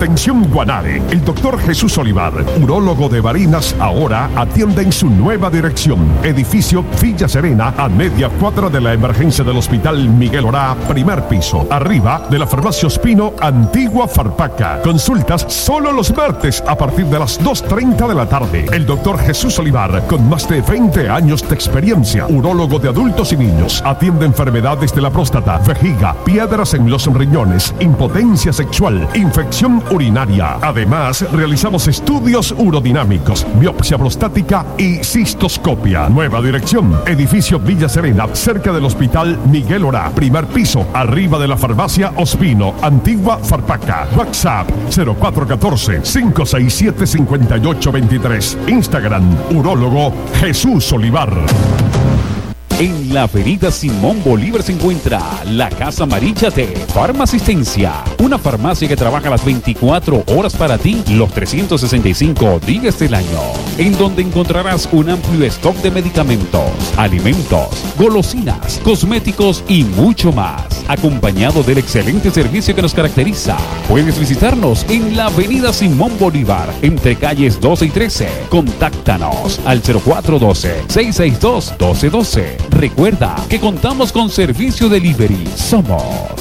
Atención Guanare, el doctor Jesús Olivar, urólogo de Barinas, ahora atiende en su nueva dirección. Edificio Villa Serena, a media cuadra de la emergencia del Hospital Miguel Orá, primer piso. Arriba de la Farmacia Ospino, Antigua Farpaca. Consultas solo los martes a partir de las 2:30 de la tarde. El doctor Jesús Olivar, con más de 20 años de experiencia, urólogo de adultos y niños, atiende enfermedades de la próstata, vejiga, piedras en los riñones, impotencia sexual, infección urinaria. Además, realizamos estudios urodinámicos, biopsia prostática y cistoscopia. Nueva dirección, edificio Villa Serena, cerca del Hospital Miguel Orá, primer piso, arriba de la Farmacia Ospino, Antigua Farpaca. WhatsApp 0414-567-5823. Instagram, urólogo Jesús Olivar. En la avenida Simón Bolívar se encuentra la Casa Amarilla de Farmacistencia, una farmacia que trabaja las 24 horas para ti, los 365 días del año, en donde encontrarás un amplio stock de medicamentos, alimentos, golosinas, cosméticos y mucho más, acompañado del excelente servicio que nos caracteriza. Puedes visitarnos en la avenida Simón Bolívar, entre calles 12 y 13. Contáctanos al 0412-662-1212. Recuerda que contamos con servicio delivery. Somos